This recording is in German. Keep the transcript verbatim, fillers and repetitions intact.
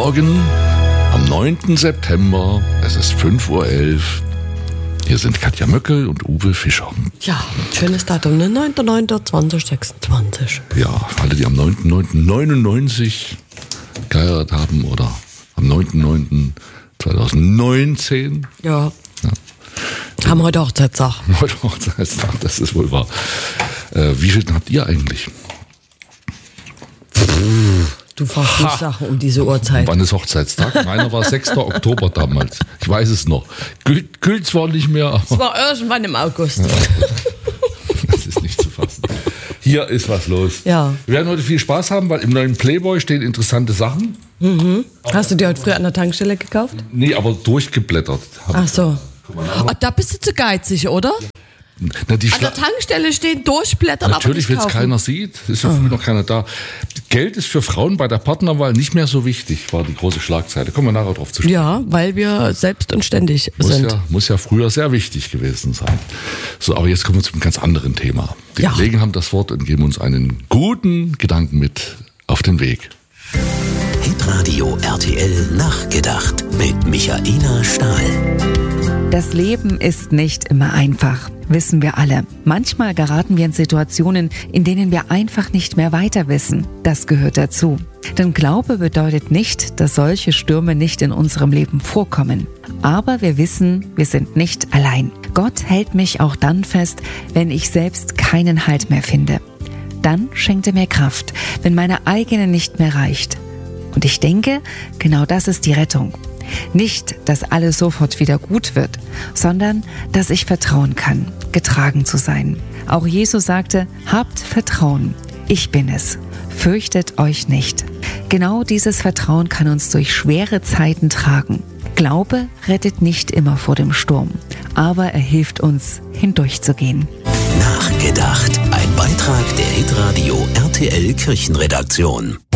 Morgen am neunten September. Es ist fünf Uhr elf. Hier sind Katja Möckel und Uwe Fischer. Ja, schönes Datum, ne? neunter neunter zweitausendsechsundzwanzig. Ja, alle, die am neunten neunten neunundneunzig geheiratet haben oder am neunten neunten zweitausendneunzehn. Ja. ja. Haben heute Hochzeitstag. Heute Hochzeitstag, das ist wohl wahr. Äh, wie viel habt ihr eigentlich? Du fragst mich Sachen um diese Uhrzeit. Wann ist Hochzeitstag? Meiner war sechster Oktober damals. Ich weiß es noch. Gilt, gilt zwar nicht mehr, aber... Es war irgendwann im August. Ja. Das ist nicht zu fassen. Hier ist was los. Ja. Wir werden heute viel Spaß haben, weil im neuen Playboy stehen interessante Sachen. Mhm. Hast du die heute früh an der Tankstelle gekauft? Nee, aber durchgeblättert. Ach so. Oh, da bist du zu geizig, oder? Na, die An der Tankstelle stehen durchblättern, natürlich, wenn es keiner sieht, ist ja früh noch keiner da. Geld ist für Frauen bei der Partnerwahl nicht mehr so wichtig, war die große Schlagzeile. Kommen wir nachher drauf zu sprechen. Ja, weil wir selbst und ständig muss sind. Ja, muss ja früher sehr wichtig gewesen sein. So, aber jetzt kommen wir zu einem ganz anderen Thema. Die ja. Kollegen haben das Wort und geben uns einen guten Gedanken mit auf den Weg. Hitradio R T L Nachgedacht mit Michaela Stahl. Das Leben ist nicht immer einfach, wissen wir alle. Manchmal geraten wir in Situationen, in denen wir einfach nicht mehr weiter wissen. Das gehört dazu. Denn Glaube bedeutet nicht, dass solche Stürme nicht in unserem Leben vorkommen. Aber wir wissen, wir sind nicht allein. Gott hält mich auch dann fest, wenn ich selbst keinen Halt mehr finde. Dann schenkt er mir Kraft, wenn meine eigene nicht mehr reicht. Und ich denke, genau das ist die Rettung. Nicht, dass alles sofort wieder gut wird, sondern, dass ich vertrauen kann, getragen zu sein. Auch Jesus sagte, habt Vertrauen, ich bin es, fürchtet euch nicht. Genau dieses Vertrauen kann uns durch schwere Zeiten tragen. Glaube rettet nicht immer vor dem Sturm, aber er hilft uns, hindurchzugehen. Nachgedacht, ein Beitrag der Hitradio R T L Kirchenredaktion.